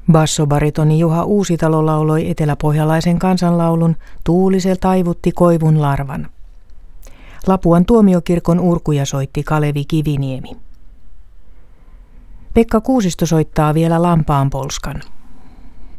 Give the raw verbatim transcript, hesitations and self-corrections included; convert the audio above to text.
Bassobaritoni Juha Uusitalo lauloi eteläpohjalaisen kansanlaulun Tuulisel taivutti koivun larvan. Lapuan tuomiokirkon urkuja soitti Kalevi Kiviniemi. Pekka Kuusisto soittaa vielä lampaanpolskan.